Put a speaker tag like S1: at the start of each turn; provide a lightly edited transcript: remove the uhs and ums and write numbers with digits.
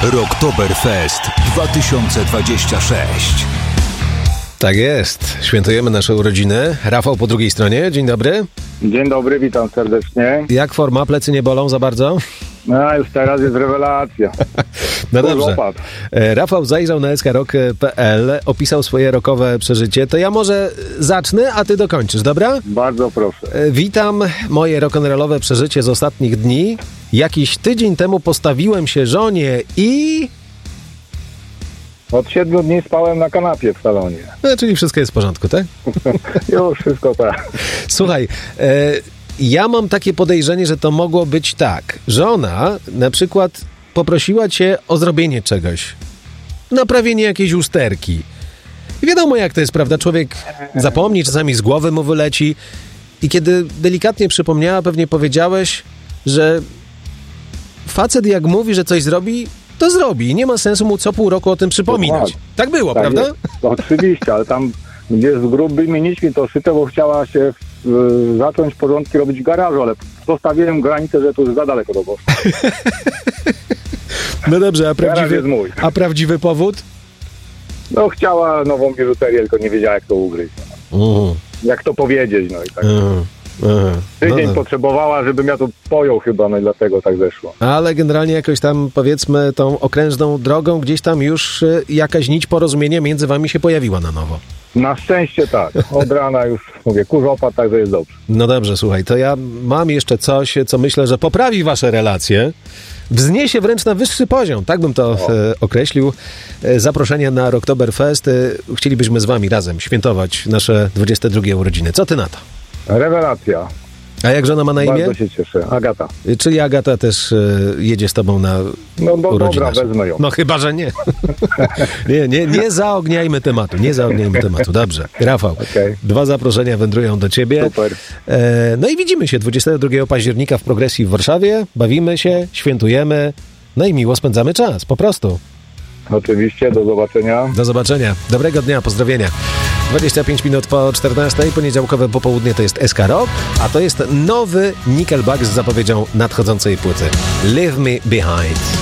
S1: Rocktoberfest 2026.
S2: Tak jest. Świętujemy nasze urodziny. Rafał po drugiej stronie. Dzień dobry.
S3: Dzień dobry, witam serdecznie.
S2: Jak forma? Plecy nie bolą za bardzo?
S3: No, już teraz jest rewelacja.
S2: No dobrze. Rafał zajrzał na skrok.pl, opisał swoje rockowe przeżycie. To ja może zacznę, a ty dokończysz, dobra?
S3: Bardzo proszę.
S2: Witam, moje rock'n'rollowe przeżycie z ostatnich dni. Jakiś tydzień temu postawiłem się żonie i...
S3: Od 7 dni spałem na kanapie w salonie.
S2: No, czyli wszystko jest w porządku, tak?
S3: Już wszystko tak.
S2: Słuchaj, ja mam takie podejrzenie, że to mogło być tak. Żona na przykład poprosiła cię o zrobienie czegoś. Naprawienie jakiejś usterki. I wiadomo jak to jest, prawda? Człowiek zapomni, czasami z głowy mu wyleci. I kiedy delikatnie przypomniała, pewnie powiedziałeś, że facet jak mówi, że coś zrobi, to zrobi. Nie ma sensu mu co pół roku o tym przypominać.
S3: Dokładnie.
S2: Tak było,
S3: Tak
S2: prawda?
S3: jest. Oczywiście, ale tam gdzie z grubymi nićmi to szyte, bo chciała się zacząć porządki robić w garażu, ale postawiłem granicę, że to już za daleko do boku.
S2: No dobrze,
S3: jest mój.
S2: a prawdziwy powód?
S3: No chciała nową biżuterię, tylko nie wiedziała jak to ugryźć. Jak to powiedzieć, no i tak. Tydzień potrzebowała, żebym ja to pojął chyba, no i dlatego tak zeszło.
S2: Ale generalnie jakoś tam, powiedzmy, tą okrężną drogą gdzieś tam już jakaś nić porozumienia między wami się pojawiła na nowo.
S3: Na szczęście tak. Od rana już mówię, kurzopat, także jest dobrze.
S2: No dobrze, słuchaj, to ja mam jeszcze coś, co myślę, że poprawi wasze relacje. Wzniesie wręcz na wyższy poziom, tak bym to określił. Zaproszenia na Rocktoberfest. Chcielibyśmy z wami razem świętować nasze 22 urodziny. Co ty na to?
S3: Rewelacja.
S2: A jak żona ma na imię?
S3: Bardzo się cieszę. Agata.
S2: Czyli Agata też jedzie z tobą na urodziny?
S3: Dobra, wezmę ją.
S2: No chyba, że nie. nie zaogniajmy tematu. Dobrze. Rafał, 2 zaproszenia wędrują do ciebie.
S3: Super.
S2: No i widzimy się 22 października w Progresji w Warszawie. Bawimy się, świętujemy. No i miło spędzamy czas, po prostu.
S3: Oczywiście, do zobaczenia.
S2: Do zobaczenia. Dobrego dnia, pozdrowienia. 25 minut po 14, poniedziałkowe popołudnie to jest SK Rock, a to jest nowy Nickelback z zapowiedzią nadchodzącej płyty Leave Me Behind.